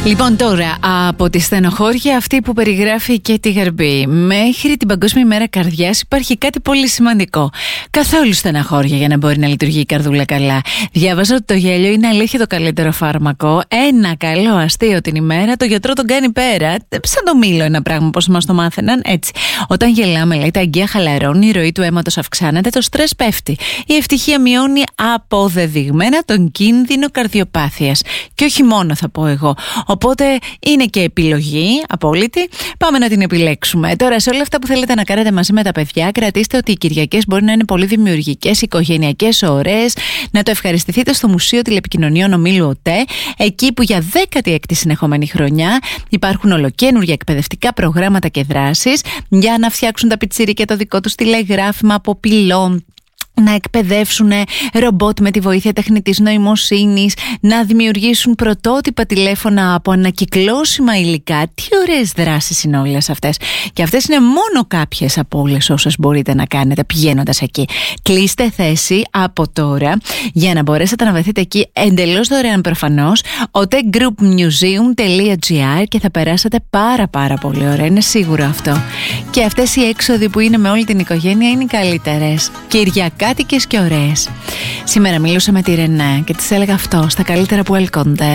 Λοιπόν, τώρα από τη στενοχώρια αυτή που περιγράφει και τη Γαρμπή μέχρι την Παγκόσμια ημέρα καρδιάς υπάρχει κάτι πολύ σημαντικό. Καθόλου στενοχώρια για να μπορεί να λειτουργεί η καρδούλα καλά. Διάβαζα ότι το γέλιο είναι αλήθεια το καλύτερο φάρμακο. Ένα καλό αστείο την ημέρα το γιατρό τον κάνει πέρα. Σαν το μήλο ένα πράγμα, πώς μας το μάθαιναν, έτσι. Όταν γελάμε, λέει, τα αγκαία χαλαρώνει, η ροή του αίματος αυξάνεται, το στρες πέφτει. Η ευτυχία μειώνει αποδεδειγμένα τον κίνδυνο καρδιοπάθειας. Και όχι μόνο, θα πω εγώ. Οπότε είναι και επιλογή απόλυτη. Πάμε να την επιλέξουμε. Τώρα, σε όλα αυτά που θέλετε να κάνετε μαζί με τα παιδιά, κρατήστε ότι οι Κυριακές μπορεί να είναι πολύ δημιουργικές, οικογενειακές, ωραίες. Να το ευχαριστηθείτε στο Μουσείο Τηλεπικοινωνιών Ομίλου ΟΤΕ, εκεί που για 16η συνεχόμενη χρονιά υπάρχουν ολοκαίνουργια εκπαιδευτικά προγράμματα και δράσεις για να φτιάξουν τα πιτσιρίκια το δικό τους τηλεγράφημα από πυλό, να εκπαιδεύσουν ρομπότ με τη βοήθεια τεχνητής νοημοσύνης, να δημιουργήσουν πρωτότυπα τηλέφωνα από ανακυκλώσιμα υλικά. Τι ωραίες δράσεις είναι όλες αυτές. Και αυτές είναι μόνο κάποιες από όλες όσες μπορείτε να κάνετε πηγαίνοντας εκεί. Κλείστε θέση από τώρα για να μπορέσετε να βρεθείτε εκεί εντελώς δωρεάν προφανώς, otegroupmuseum.gr, και θα περάσετε πάρα πολύ ωραία, είναι σίγουρο αυτό. Και αυτές οι έξοδοι που είναι με όλη την οικογένεια είναι οι καλύτερες. Κυριακάτικες και ωραίες. Σήμερα μιλούσα με τη Ρενέ και της έλεγα αυτό, στα καλύτερα που έλκονται.